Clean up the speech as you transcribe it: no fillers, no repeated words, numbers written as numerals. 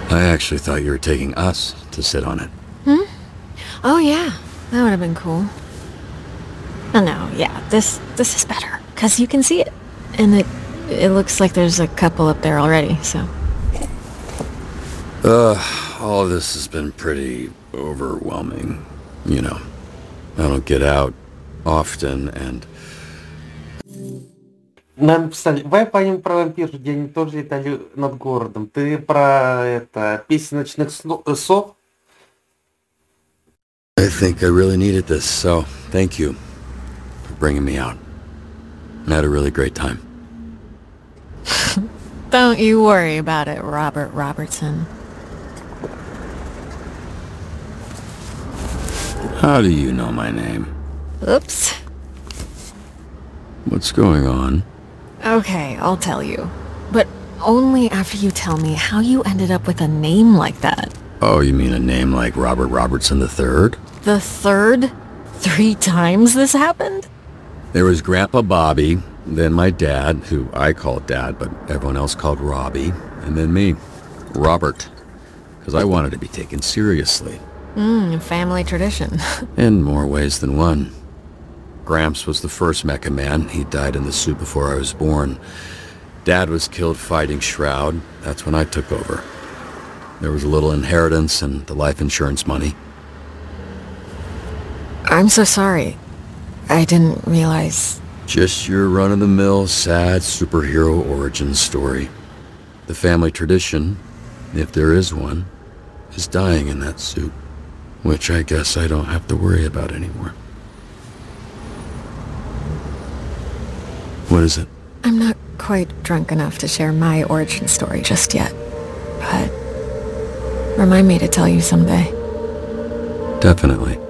I actually thought you were taking us to sit on it. Hmm? Oh yeah, that would have been cool. Oh no, yeah, this is better, because you can see it. And it looks like there's a couple up there already, so... All of this has been pretty overwhelming. You know, I don't get out often, and... Нам писали, давай поем про вампиров, где они тоже летали над городом. Ты про это песнь ночных сов? I think I really needed this, so thank you for bringing me out. I had a really great time. Don't you worry about it, Robert Robertson. How do you know my name? Oops. What's going on? Okay, I'll tell you. But only after you tell me how you ended up with a name like that. Oh, you mean a name like Robert Robertson III? The third? 3 times this happened? There was Grandpa Bobby, then my dad, who I called Dad, but everyone else called Robbie, and then me, Robert, because I wanted to be taken seriously. Family tradition. In more ways than one. Gramps was the first Mecha Man. He died in the suit before I was born. Dad was killed fighting Shroud. That's when I took over. There was a little inheritance and the life insurance money. I'm so sorry. I didn't realize... Just your run-of-the-mill, sad superhero origin story. The family tradition, if there is one, is dying in that suit. Which I guess I don't have to worry about anymore. What is it? I'm not quite drunk enough to share my origin story just yet. But... remind me to tell you someday. Definitely.